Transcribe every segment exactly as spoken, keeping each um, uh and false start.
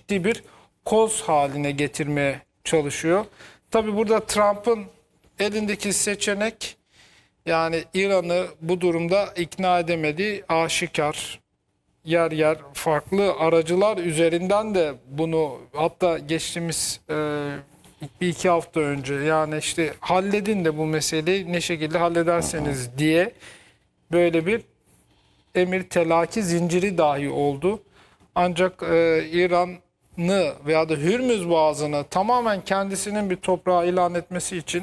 ciddi bir koz haline getirmeye çalışıyor. Tabii burada Trump'ın elindeki seçenek, yani İran'ı bu durumda ikna edemediği aşikar. Yer yer farklı aracılar üzerinden de bunu, hatta geçtiğimiz e, bir iki hafta önce, yani işte halledin de bu meseleyi ne şekilde hallederseniz diye böyle bir emir telaki zinciri dahi oldu. Ancak e, İran'ı veya da Hürmüz Boğazı'nı tamamen kendisinin bir toprağı ilan etmesi için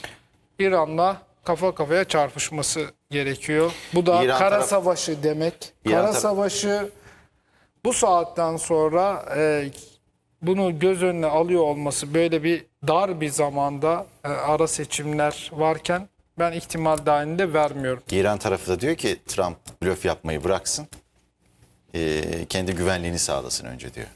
İran'la kafa kafaya çarpışması gerekiyor. Bu da İran kara taraf- savaşı demek. İran Kara taraf- savaşı bu saatten sonra e, bunu göz önüne alıyor olması, böyle bir dar bir zamanda e, ara seçimler varken, ben ihtimal dahilinde vermiyorum. İran tarafı da diyor ki Trump blöf yapmayı bıraksın. Ee, kendi güvenliğini sağlasın önce diyor.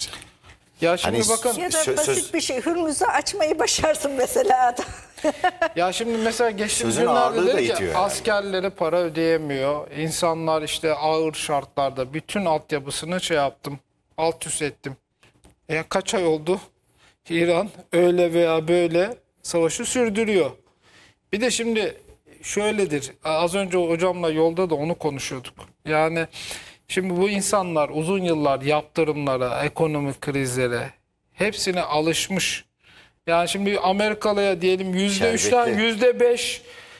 Ya şimdi Hani bakın, Ya da Sö- basit söz- bir şey. Hürmüz'ü açmayı başarsın mesela adam. ya şimdi mesela geçtiğimiz Sözün günlerde ağırlığı da dedi ki itiyor yani. askerlere para ödeyemiyor. İnsanlar işte ağır şartlarda, bütün altyapısını şey yaptım, alt üst ettim. E kaç ay oldu? İran öyle veya böyle savaşı sürdürüyor. Bir de şimdi şöyledir. Az önce hocamla yolda da onu konuşuyorduk. Yani şimdi bu insanlar uzun yıllar yaptırımlara, ekonomik krizlere hepsine alışmış. Yani şimdi Amerikalıya diyelim yüzde üçten Şerbetli. yüzde beş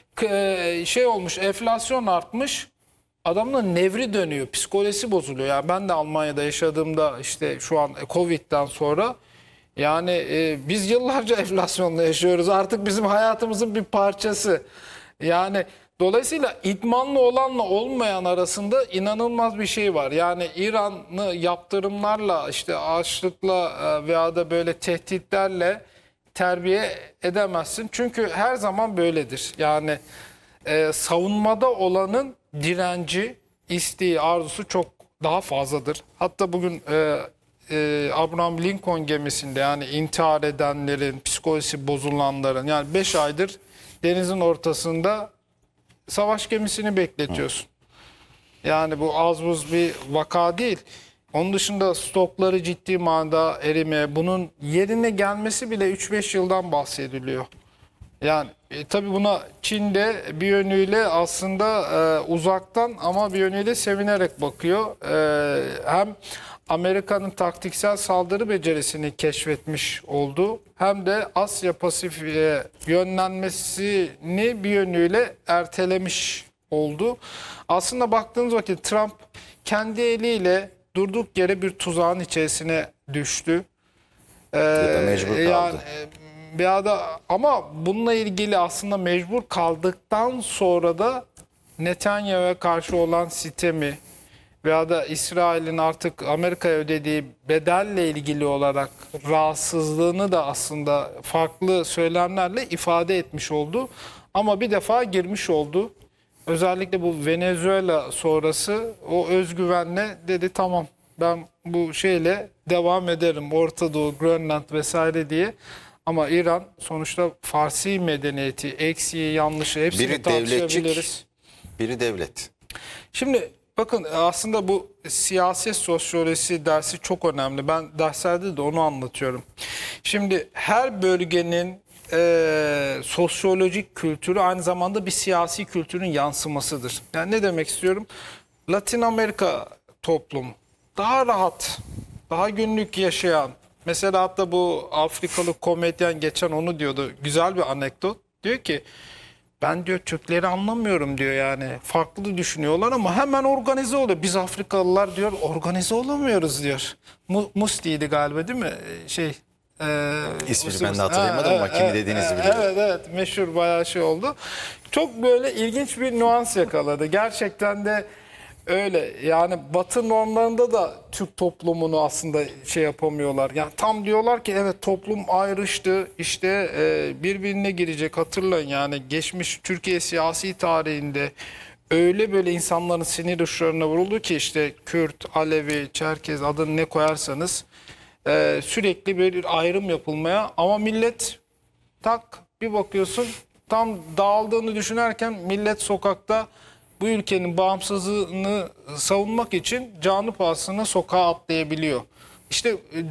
şey olmuş, enflasyon artmış. Adamın nevri dönüyor, psikolojisi bozuluyor. Yani ben de Almanya'da yaşadığımda, işte şu an Covid'den sonra, yani e, biz yıllarca enflasyonla yaşıyoruz. Artık bizim hayatımızın bir parçası. Yani dolayısıyla idmanlı olanla olmayan arasında inanılmaz bir şey var. Yani İran'ı yaptırımlarla, işte açlıkla e, veya da böyle tehditlerle terbiye edemezsin. Çünkü her zaman böyledir. Yani e, savunmada olanın direnci, isteği, arzusu çok daha fazladır. Hatta bugün e, e, Abraham Lincoln gemisinde, yani intihar edenlerin, psikolojisi bozulanların, yani beş aydır denizin ortasında savaş gemisini bekletiyorsun. Yani bu az buz bir vaka değil. Onun dışında stokları ciddi manada erime, bunun yerine gelmesi bile üç beş yıldan bahsediliyor. Yani e, tabii buna Çin de bir yönüyle aslında e, uzaktan ama bir yönüyle sevinerek bakıyor. E, hem Amerika'nın taktiksel saldırı becerisini keşfetmiş oldu, hem de Asya Pasifik'e yönlenmesini bir yönüyle ertelemiş oldu. Aslında baktığınız vakit Trump kendi eliyle durduk yere bir tuzağın içerisine düştü. Ee, Ya da mecbur kaldı. Yani e, bir ada, ama bununla ilgili aslında mecbur kaldıktan sonra da Netanyahu'ya karşı olan sitemi veya da İsrail'in artık Amerika'ya ödediği bedelle ilgili olarak rahatsızlığını da aslında farklı söylemlerle ifade etmiş oldu. Ama bir defa girmiş oldu. Özellikle bu Venezuela sonrası o özgüvenle dedi, tamam ben bu şeyle devam ederim, Orta Doğu, Grönland vesaire diye. Ama İran sonuçta Farsi medeniyeti, eksiği, yanlışı hepsini Biri tartışabiliriz. devletçik, biri devlet. Şimdi bakın, aslında bu siyaset sosyolojisi dersi çok önemli. Ben derslerde de onu anlatıyorum. Şimdi her bölgenin e, sosyolojik kültürü aynı zamanda bir siyasi kültürün yansımasıdır. Yani ne demek istiyorum? Latin Amerika toplumu daha rahat, daha günlük yaşayan. Mesela hatta bu Afrikalı komedyen geçen onu diyordu. Güzel bir anekdot. Diyor ki, ben diyor Türkleri anlamıyorum diyor, yani farklı düşünüyorlar ama hemen organize oluyor. Biz Afrikalılar diyor organize olamıyoruz diyor. Mu Musti'ydi galiba, değil mi? Şey, e, İsmini Musti- ben de hatırlayamadım Ha, ama evet, kimi evet, dediğinizi evet, biliyorum. Evet evet, meşhur bayağı şey oldu. Çok böyle ilginç bir nüans yakaladı. Gerçekten de öyle. Yani Batı normlarında da Türk toplumunu aslında şey yapamıyorlar. Yani tam diyorlar ki evet, toplum ayrıştı, işte e, birbirine girecek. Hatırlayın, yani geçmiş Türkiye siyasi tarihinde öyle böyle insanların sinir uçlarına vuruldu ki, işte Kürt, Alevi, Çerkez, adını ne koyarsanız e, sürekli bir ayrım yapılmaya, ama millet tak bir bakıyorsun, tam dağıldığını düşünerken millet sokakta bu ülkenin bağımsızlığını savunmak için canı pahasına sokağa atlayabiliyor. İşte